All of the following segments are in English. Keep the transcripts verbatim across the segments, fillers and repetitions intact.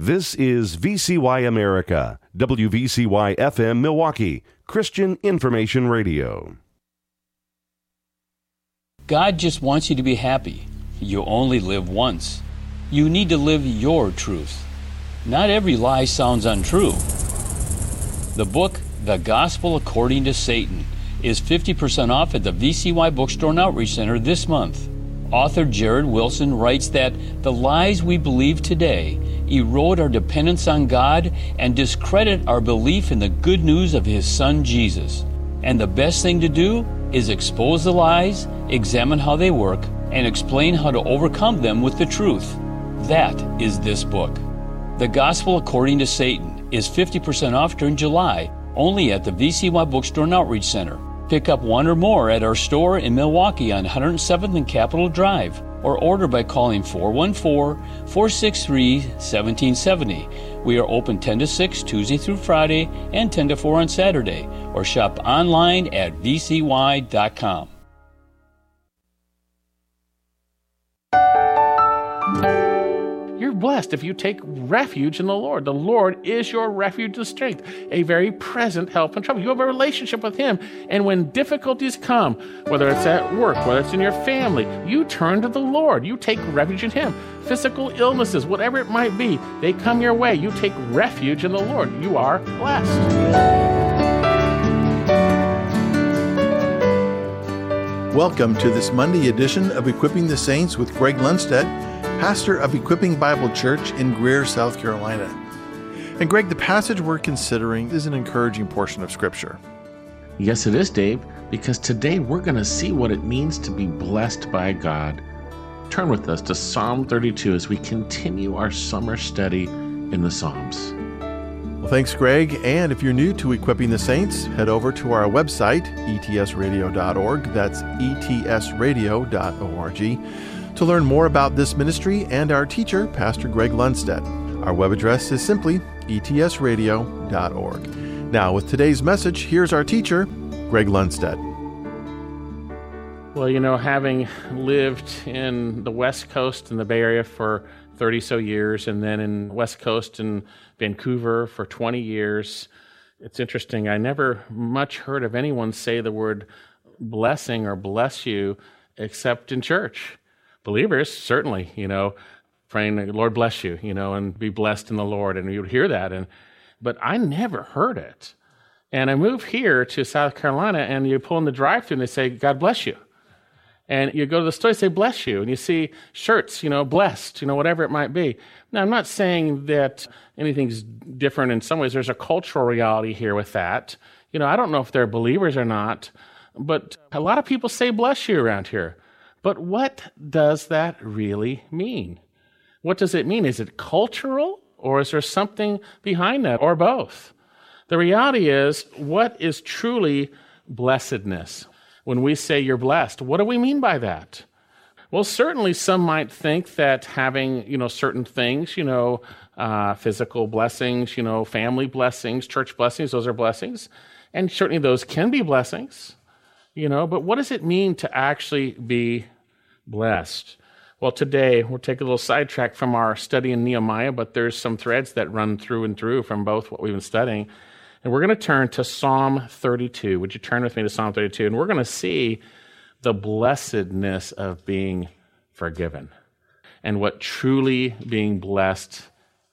This is V C Y America, W V C Y F M Milwaukee, Christian Information Radio. God just wants you to be happy. You only live once. You need to live your truth. Not every lie sounds untrue. The book, The Gospel According to Satan, is fifty percent off at the V C Y Bookstore and Outreach Center this month. Author Jared Wilson writes that the lies we believe today erode our dependence on God and discredit our belief in the good news of His Son Jesus. And the best thing to do is expose the lies, examine how they work, and explain how to overcome them with the truth. That is this book. The Gospel According to Satan is fifty percent off during July, only at the V C Y Bookstore and Outreach Center. Pick up one or more at our store in Milwaukee on one hundred seventh and Capitol Drive, or order by calling four one four, four six three, one seven seven zero. We are open ten to six Tuesday through Friday and ten to four on Saturday, or shop online at v c y dot com. You're blessed if you take refuge in the Lord. The Lord is your refuge and strength, a very present help in trouble. You have a relationship with Him, and when difficulties come, whether it's at work, whether it's in your family, you turn to the Lord. You take refuge in Him. Physical illnesses, whatever it might be, they come your way. You take refuge in the Lord. You are blessed. Welcome to this Monday edition of Equipping the Saints with Greg Lundstedt, pastor of Equipping Bible Church in Greer, South Carolina. And Greg, the passage we're considering is an encouraging portion of Scripture. Yes, it is, Dave, because today we're going to see what it means to be blessed by God. Turn with us to Psalm thirty-two as we continue our summer study in the Psalms. Well, thanks, Greg. And if you're new to Equipping the Saints, head over to our website, e t s radio dot org. That's e t s radio dot org. To learn more about this ministry and our teacher, Pastor Greg Lundstedt. Our web address is simply e t s radio dot org. Now, with today's message, here's our teacher, Greg Lundstedt. Well, you know, having lived in the West Coast in the Bay Area for thirty-so years, and then in West Coast in Vancouver for twenty years, it's interesting. I never much heard of anyone say the word blessing or bless you except in church. Believers, certainly, you know, praying, Lord bless you, you know, and be blessed in the Lord, and you would hear that. And but I never heard it. And I moved here to South Carolina, and you pull in the drive-thru, and they say, God bless you. And you go to the store, they say, bless you. And you see shirts, you know, blessed, you know, whatever it might be. Now, I'm not saying that anything's different in some ways. There's a cultural reality here with that. You know, I don't know if they're believers or not, but a lot of people say bless you around here. But what does that really mean? What does it mean? Is it cultural, or is there something behind that, or both? The reality is, what is truly blessedness? When we say you're blessed, what do we mean by that? Well, certainly some might think that having, you know, certain things, you know, uh, physical blessings, you know, family blessings, church blessings, those are blessings. And certainly those can be blessings, you know, but what does it mean to actually be blessed? Well, today we'll take a little sidetrack from our study in Nehemiah, but there's some threads that run through and through from both what we've been studying. And we're going to turn to Psalm thirty-two. Would you turn with me to Psalm thirty-two? And we're going to see the blessedness of being forgiven and what truly being blessed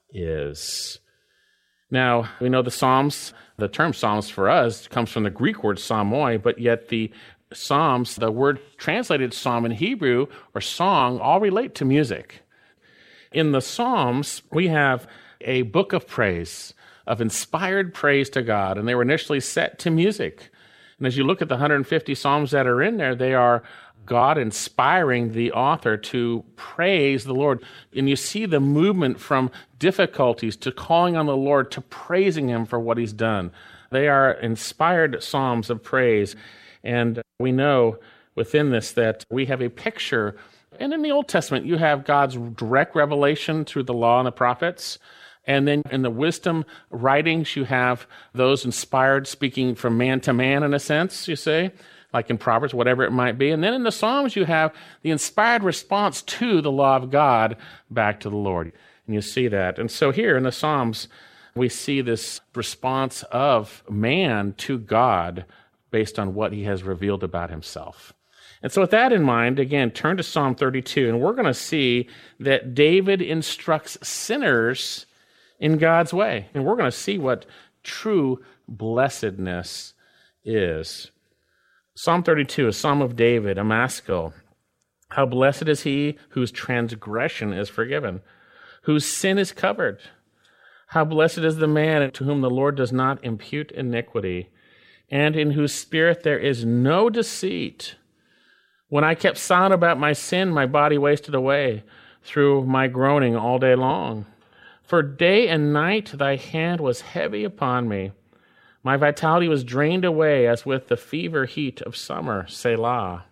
is. Now, we know the Psalms, the term Psalms for us comes from the Greek word psalmoi, but yet the Psalms, the word translated psalm in Hebrew or song, all relate to music. In the Psalms, we have a book of praise, of inspired praise to God, and they were initially set to music. And as you look at the one hundred fifty Psalms that are in there, they are God inspiring the author to praise the Lord. And you see the movement from difficulties to calling on the Lord to praising Him for what He's done. They are inspired Psalms of praise. And we know within this that we have a picture. And in the Old Testament, you have God's direct revelation through the law and the prophets. And then in the wisdom writings, you have those inspired speaking from man to man, in a sense, you say. like in Proverbs, whatever it might be. And then in the Psalms, you have the inspired response to the law of God back to the Lord. And you see that. And so here in the Psalms, we see this response of man to God based on what he has revealed about himself. And so with that in mind, again, turn to Psalm thirty-two, and we're going to see that David instructs sinners in God's way. And we're going to see what true blessedness is. Psalm thirty-two, a psalm of David, a maskil. How blessed is he whose transgression is forgiven, whose sin is covered. How blessed is the man to whom the Lord does not impute iniquity, and in whose spirit there is no deceit. When I kept silent about my sin, my body wasted away through my groaning all day long. For day and night thy hand was heavy upon me. My vitality was drained away as with the fever heat of summer, Selah.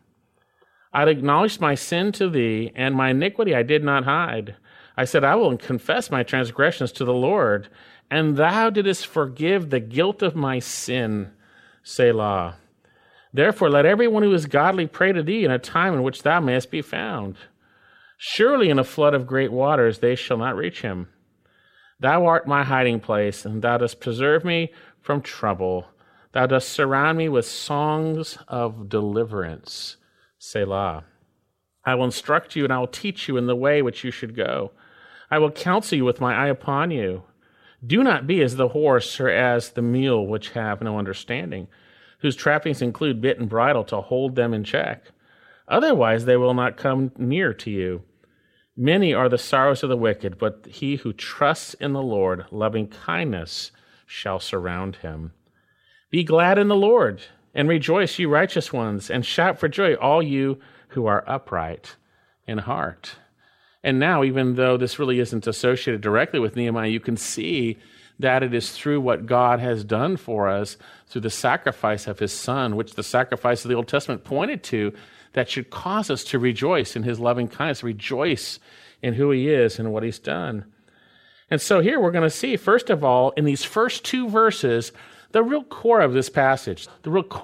I acknowledged my sin to thee, and my iniquity I did not hide. I said, I will confess my transgressions to the Lord, and thou didst forgive the guilt of my sin, Selah. Therefore let everyone who is godly pray to thee in a time in which thou mayest be found. Surely in a flood of great waters they shall not reach him. Thou art my hiding place, and thou dost preserve me from trouble. Thou dost surround me with songs of deliverance, Selah. I will instruct you, and I will teach you in the way which you should go. I will counsel you with my eye upon you. Do not be as the horse or as the mule, which have no understanding, whose trappings include bit and bridle to hold them in check. Otherwise they will not come near to you. Many are the sorrows of the wicked, but he who trusts in the Lord, loving kindness shall surround him. Be glad in the Lord, and rejoice, you righteous ones, and shout for joy, all you who are upright in heart. And now, even though this really isn't associated directly with Nehemiah, you can see that it is through what God has done for us, through the sacrifice of his Son, which the sacrifice of the Old Testament pointed to, that should cause us to rejoice in his loving kindness, rejoice in who he is and what he's done. And so here we're going to see, first of all, in these first two verses, the real core of this passage, the real